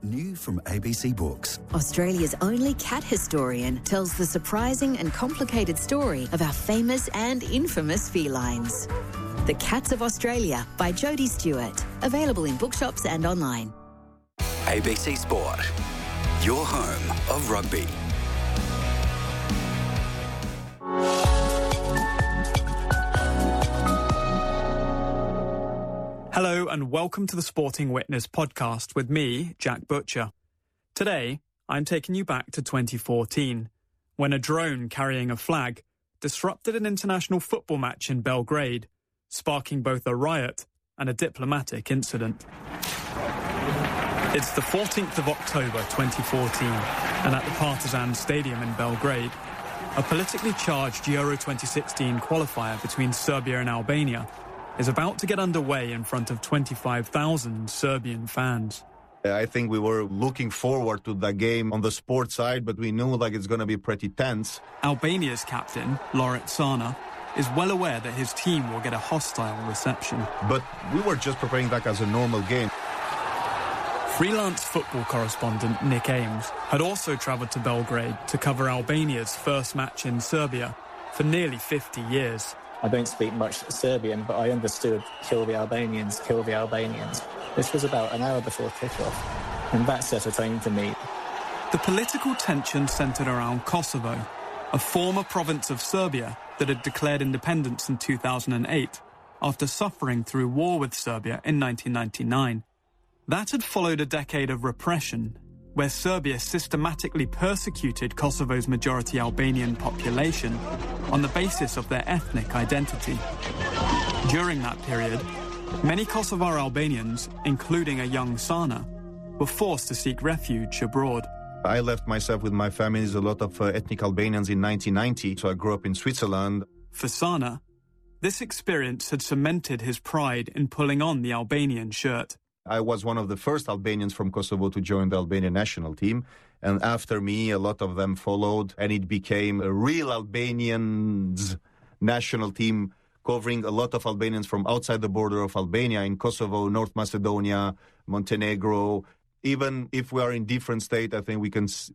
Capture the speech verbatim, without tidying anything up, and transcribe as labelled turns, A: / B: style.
A: New from A B C Books.
B: Australia's only cat historian tells the surprising and complicated story of our famous and infamous felines. The Cats of Australia by Jodie Stewart. Available in bookshops and online.
A: A B C Sport, your home of rugby.
C: Hello and welcome to the Sporting Witness podcast with me, Jack Butcher. Today, I'm taking you back to twenty fourteen, when a drone carrying a flag disrupted an international football match in Belgrade, sparking both a riot and a diplomatic incident. It's the fourteenth of October twenty fourteen, and at the Partizan Stadium in Belgrade, a politically charged Euro twenty sixteen qualifier between Serbia and Albania is about to get underway in front of twenty-five thousand Serbian fans.
D: I think we were looking forward to the game on the sports side, but we knew like it's going to be pretty tense.
C: Albania's captain, Loret Sana, is well aware that his team will get a hostile reception.
D: But we were just preparing that as a normal game.
C: Freelance football correspondent Nick Ames had also travelled to Belgrade to cover Albania's first match in Serbia for nearly fifty years.
E: I don't speak much Serbian, but I understood kill the Albanians, kill the Albanians. This was about an hour before kickoff, and that set a tone for me.
C: The political tension centred around Kosovo, a former province of Serbia that had declared independence in two thousand eight after suffering through war with Serbia in nineteen ninety-nine. That had followed a decade of repression, where Serbia systematically persecuted Kosovo's majority Albanian population on the basis of their ethnic identity. During that period, many Kosovar Albanians, including a young Sana, were forced to seek refuge abroad.
D: I left myself with my family, a lot of uh, ethnic Albanians in nineteen ninety, so I grew up in Switzerland.
C: For Sana, this experience had cemented his pride in pulling on the Albanian shirt.
D: I was one of the first Albanians from Kosovo to join the Albanian national team. And after me, a lot of them followed, and it became a real Albanians national team covering a lot of Albanians from outside the border of Albania, in Kosovo, North Macedonia, Montenegro. Even if we are in different states, I think we can